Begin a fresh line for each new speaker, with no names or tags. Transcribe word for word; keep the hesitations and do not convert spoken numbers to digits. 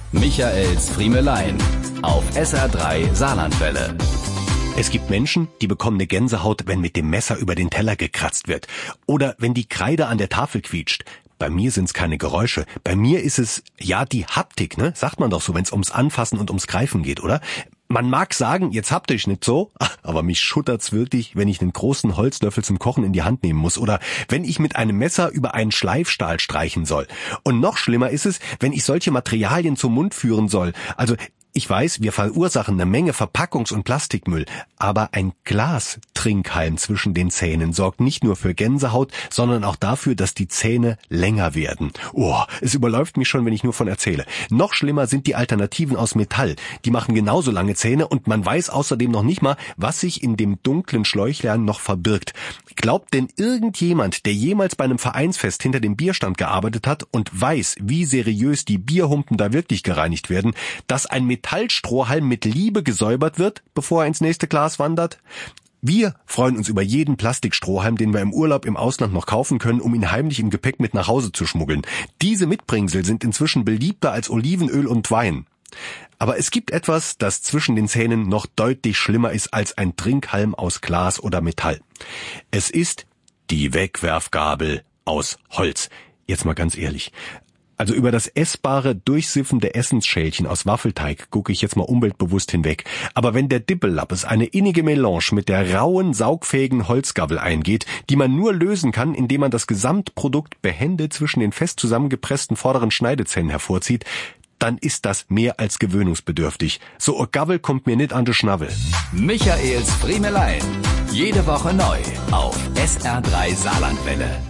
Michaels Friemelein auf S R drei Saarlandwelle.
Es gibt Menschen, die bekommen eine Gänsehaut, wenn mit dem Messer über den Teller gekratzt wird. Oder wenn die Kreide an der Tafel quietscht. Bei mir sind's keine Geräusche. Bei mir ist es, ja, die Haptik, ne? Sagt man doch so, wenn's ums Anfassen und ums Greifen geht, oder? Man mag sagen, jetzt haptisch nicht so, aber mich schuttert's wirklich, wenn ich einen großen Holzlöffel zum Kochen in die Hand nehmen muss oder wenn ich mit einem Messer über einen Schleifstahl streichen soll. Und noch schlimmer ist es, wenn ich solche Materialien zum Mund führen soll. Also ich weiß, wir verursachen eine Menge Verpackungs- und Plastikmüll, aber ein Glas-Trinkhalm zwischen den Zähnen sorgt nicht nur für Gänsehaut, sondern auch dafür, dass die Zähne länger werden. Oh, es überläuft mich schon, wenn ich nur von erzähle. Noch schlimmer sind die Alternativen aus Metall. Die machen genauso lange Zähne und man weiß außerdem noch nicht mal, was sich in dem dunklen Schläuchlein noch verbirgt. Glaubt denn irgendjemand, der jemals bei einem Vereinsfest hinter dem Bierstand gearbeitet hat und weiß, wie seriös die Bierhumpen da wirklich gereinigt werden, dass ein Metallstrohhalm mit Liebe gesäubert wird, bevor er ins nächste Glas wandert? Wir freuen uns über jeden Plastikstrohhalm, den wir im Urlaub im Ausland noch kaufen können, um ihn heimlich im Gepäck mit nach Hause zu schmuggeln. Diese Mitbringsel sind inzwischen beliebter als Olivenöl und Wein. Aber es gibt etwas, das zwischen den Zähnen noch deutlich schlimmer ist als ein Trinkhalm aus Glas oder Metall. Es ist die Wegwerfgabel aus Holz. Jetzt mal ganz ehrlich. Also über das essbare, durchsiffende Essensschälchen aus Waffelteig gucke ich jetzt mal umweltbewusst hinweg. Aber wenn der Dippellappes eine innige Melange mit der rauen, saugfähigen Holzgabel eingeht, die man nur lösen kann, indem man das Gesamtprodukt behende zwischen den fest zusammengepressten vorderen Schneidezähnen hervorzieht, dann ist das mehr als gewöhnungsbedürftig. So a Gabel kommt mir nicht an de Schnabel.
Michaels Friemelein. Jede Woche neu auf S R drei Saarlandwelle.